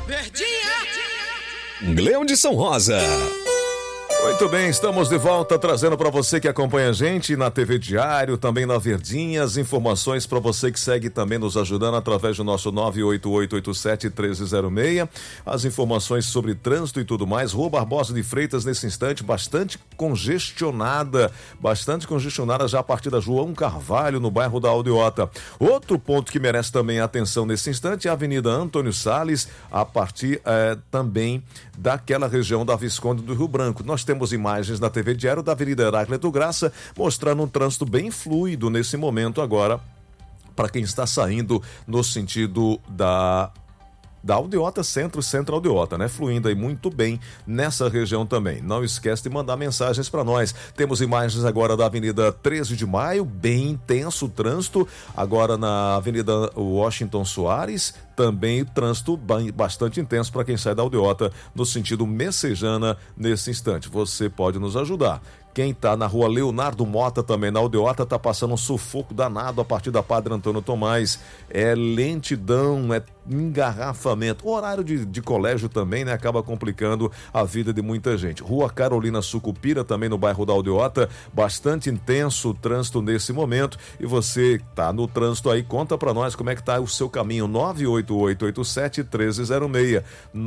Leão São Rosa. Muito bem, estamos de volta trazendo para você que acompanha a gente na TV Diário, também na Verdinha, as informações para você que segue também nos ajudando através do nosso 98887-1306, as informações sobre trânsito e tudo mais. Rua Barbosa de Freitas nesse instante bastante congestionada já a partir da João Carvalho no bairro da Aldeota. Outro ponto que merece também atenção nesse instante é a Avenida Antônio Salles, a partir também daquela região da Visconde do Rio Branco. Nós temos imagens na TV Diário da Avenida Heráclito Graça, mostrando um trânsito bem fluido nesse momento agora, para quem está saindo no sentido da Aldeota, centro Aldeota, né? Fluindo aí muito bem nessa região também. Não esquece de mandar mensagens para nós. Temos imagens agora da Avenida 13 de Maio, bem intenso o trânsito. Agora na Avenida Washington Soares, também trânsito bastante intenso para quem sai da Aldeota no sentido Messejana nesse instante. Você pode nos ajudar. Quem está na rua Leonardo Mota também na Aldeota está passando um sufoco danado a partir da Padre Antônio Tomás. É lentidão, é engarrafamento. O horário de colégio também, né, acaba complicando a vida de muita gente. Rua Carolina Sucupira também no bairro da Aldeota, bastante intenso o trânsito nesse momento. E você está no trânsito aí, conta para nós como é que está o seu caminho. 98887-1306.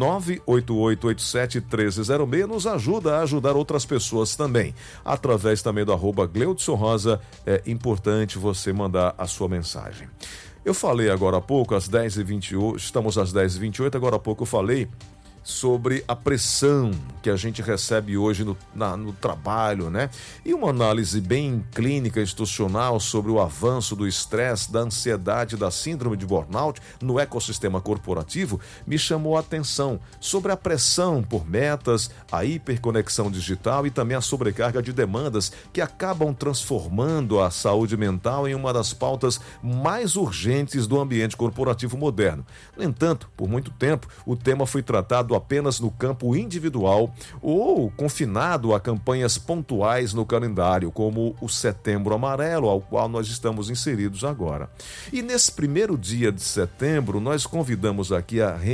98887-1306 nos ajuda a ajudar outras pessoas também. Através também do @Gleudson Rosa, é importante você mandar a sua mensagem. Eu falei agora há pouco, às 10h28, estamos às 10h28, agora há pouco eu falei sobre a pressão que a gente recebe hoje no trabalho, né? E uma análise bem clínica, institucional sobre o avanço do estresse, da ansiedade, da síndrome de burnout no ecossistema corporativo me chamou a atenção sobre a pressão por metas, a hiperconexão digital e também a sobrecarga de demandas que acabam transformando a saúde mental em uma das pautas mais urgentes do ambiente corporativo moderno. No entanto, por muito tempo, o tema foi tratado apenas no campo individual ou confinado a campanhas pontuais no calendário, como o Setembro Amarelo, ao qual nós estamos inseridos agora. E nesse primeiro dia de setembro, nós convidamos aqui a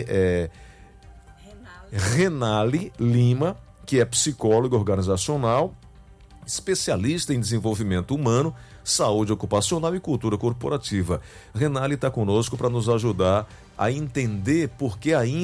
Renale Lima, que é psicóloga organizacional, especialista em desenvolvimento humano, saúde ocupacional e cultura corporativa. Renale está conosco para nos ajudar a entender por que ainda